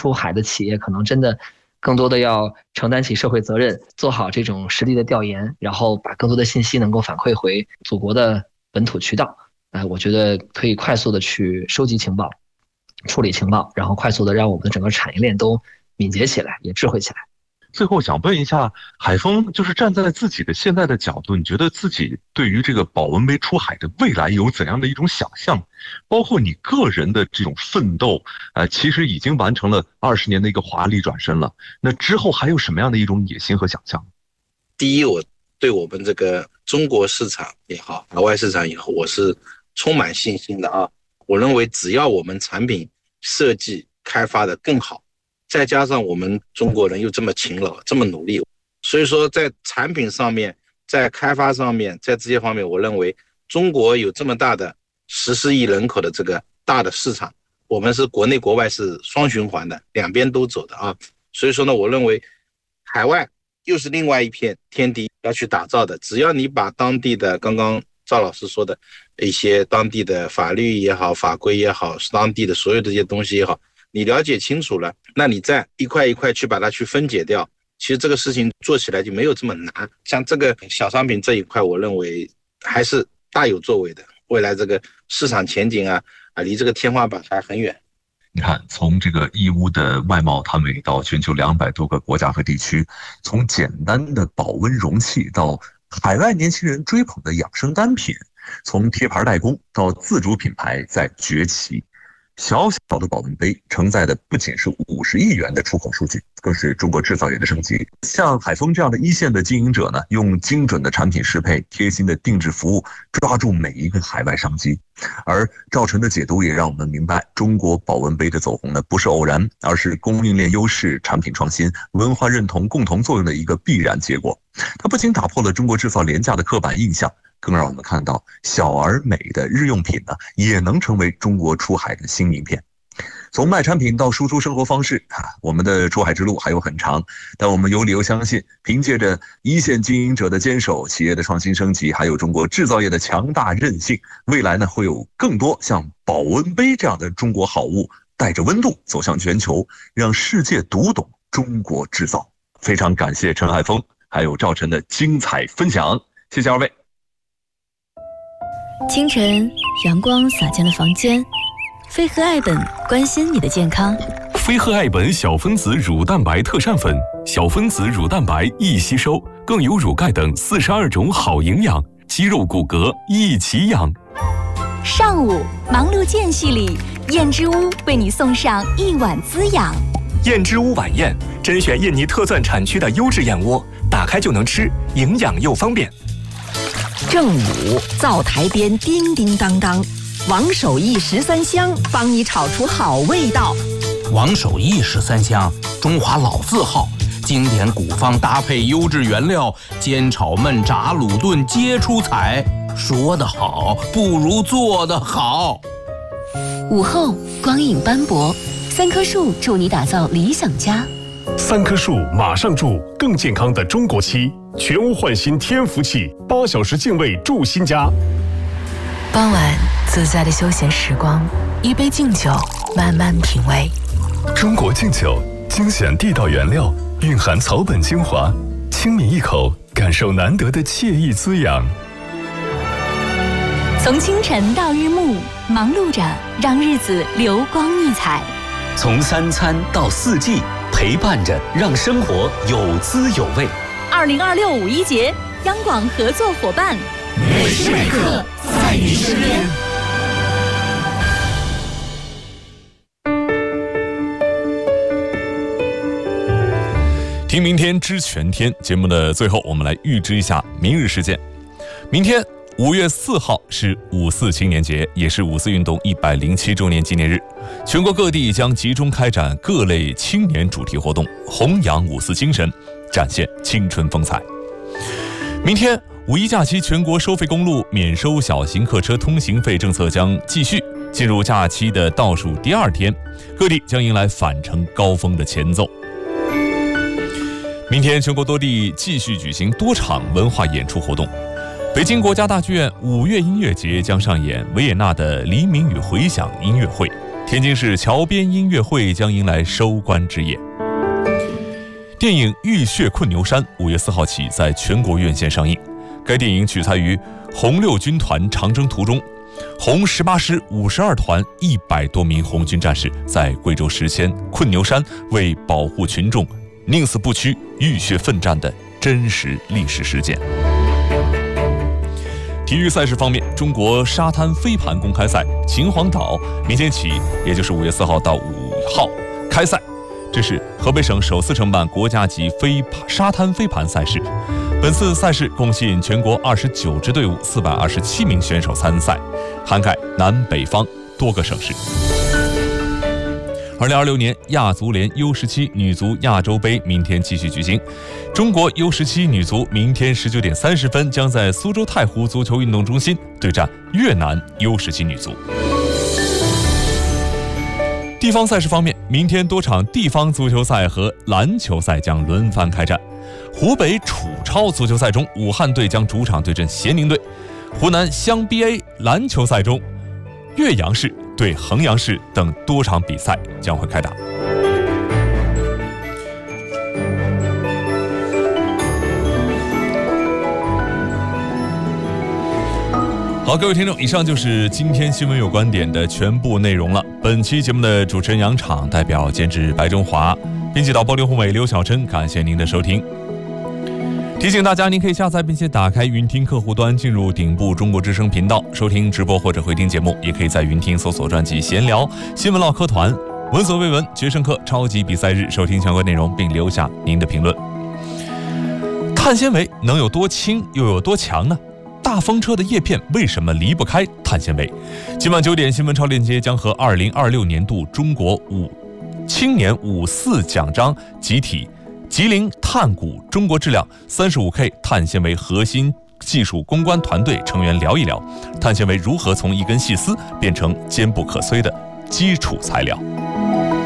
出海的企业可能真的更多的要承担起社会责任，做好这种实地的调研，然后把更多的信息能够反馈回祖国的本土渠道。我觉得可以快速的去收集情报、处理情报，然后快速的让我们的整个产业链都敏捷起来，也智慧起来。 最后想问一下海峰，就是站在自己的现在的角度，你觉得自己对于这个保温杯出海的未来有怎样的一种想象？包括你个人的这种奋斗，其实已经完成了20年的一个华丽转身了。那之后还有什么样的一种野心和想象？ 第一，我对我们这个中国市场也好，海外市场也好，我是充满信心的啊。我认为只要我们产品设计开发的更好，再加上我们中国人又这么勤劳这么努力，所以说在产品上面，在开发上面，在这些方面，我认为中国有这么大的14亿人口的这个大的市场，我们是国内国外是双循环的，两边都走的啊。所以说呢，我认为海外又是另外一片天地要去打造的。只要你把当地的刚刚赵老师说的一些当地的法律也好，法规也好，当地的所有这些东西也好，你了解清楚了，那你再一块一块去把它去分解掉，其实这个事情做起来就没有这么难。像这个小商品这一块，我认为还是大有作为的，未来这个市场前景离这个天花板还很远。 你看，从这个义乌的外贸摊位到全球200多个国家和地区，从简单的保温容器到海外年轻人追捧的养生单品，从贴牌代工到自主品牌在崛起。小小的保温杯承载的不仅是50亿元的出口数据，更是中国制造业的升级。像海峰这样的一线的经营者呢，用精准的产品适配、贴心的定制服务，抓住每一个海外商机。而赵晨的解读也让我们明白，中国保温杯的走红呢，不是偶然，而是供应链优势、产品创新、文化认同共同作用的一个必然结果。它不仅打破了中国制造廉价的刻板印象，更让我们看到小而美的日用品呢，也能成为中国出海的新名片。从卖产品到输出生活方式，我们的出海之路还有很长，但我们有理由相信，凭借着一线经营者的坚守、企业的创新升级，还有中国制造业的强大韧性，未来呢会有更多像保温杯这样的中国好物，带着温度走向全球，让世界读懂中国制造。非常感谢陈海峰还有赵晨的精彩分享，谢谢二位。 清晨，阳光洒进了房间，飞鹤爱本关心你的健康。 飞鹤爱本小分子乳蛋白特膳粉，小分子乳蛋白易吸收，更有乳钙等42种好营养，肌肉骨骼一起养。 上午忙碌间隙里，燕之屋为你送上一碗滋养。 燕之屋晚宴，甄选印尼特钻产区的优质燕窝，打开就能吃，营养又方便。 正午，灶台边叮叮当当，王守义13香帮你炒出好味道。 王守义13香，中华老字号，经典古方搭配优质原料，煎炒焖炸卤炖皆出彩。说得好，不如做得好。 午后，光影斑驳，3棵树助你打造理想家。 3棵树马上住更健康的中国漆，全屋焕新天福气，8小时净味住新家。 傍晚自在的休闲时光，一杯敬酒，慢慢品味。 中国敬酒，精选地道原料，蕴含草本精华，轻抿一口，感受难得的惬意滋养。 从清晨到日暮，忙碌着让日子流光溢彩； 从3餐到4季，陪伴着让生活有滋有味。 2026五一节，央广合作伙伴， 每时每刻在你身边。 听明天知全天节目的最后，我们来预知一下明日事件。明天5月4号是5·4青年节，也是5·4运动107周年纪念日。全国各地将集中开展各类青年主题活动，弘扬5·4精神，展现青春风采。明天五一假期，全国收费公路免收小型客车通行费政策将继续进入假期的倒数第2天，各地将迎来返程高峰的前奏。明天全国多地继续举行多场文化演出活动。北京国家大剧院5月音乐节将上演维也纳的《黎明与回响》音乐会， 天津市桥边音乐会将迎来收官之夜。电影《浴血困牛山》5月4号起在全国院线上映。该电影取材于红六军团长征途中，红18师52团100多名红军战士在贵州时迁困牛山为保护群众宁死不屈、浴血奋战的真实历史事件。体育赛事方面，中国沙滩飞盘公开赛秦皇岛明天起，也就是5月4号到5号开赛。这是河北省首次承办国家级沙滩飞盘赛事。本次赛事共吸引全国29支队伍、427名选手参赛，涵盖南北方多个省市。2026年亚足联 U17 女足亚洲杯明天继续举行，中国 U17 女足明天19点30分将在苏州太湖足球运动中心对战越南 U17 女足。地方赛事方面，明天多场地方足球赛和篮球赛将轮番开战。湖北楚超足球赛中，武汉队将主场对阵咸宁队；湖南湘 BA 篮球赛中，岳阳市对衡阳市等多场比赛将会开打。好，各位听众，以上就是今天新闻有观点的全部内容了。本期节目的主持人杨昶，代表监制白中华，编辑导播刘宏伟、刘晓琛，感谢您的收听。提醒大家，您可以下载并且打开云听客户端，进入顶部中国之声频道收听直播或者回听节目，也可以在云听搜索专辑闲聊、新闻唠嗑团、闻所未闻、决胜客、超级比赛日收听相关内容，并留下您的评论。碳纤维能有多轻又有多强呢？大风车的叶片为什么离不开碳纤维？今晚9点新闻超链接将和2026年度中国青年54奖章集体吉林碳谷中国质量 35K 碳纤维核心技术攻关团队成员聊一聊，碳纤维如何从一根细丝变成坚不可摧的基础材料。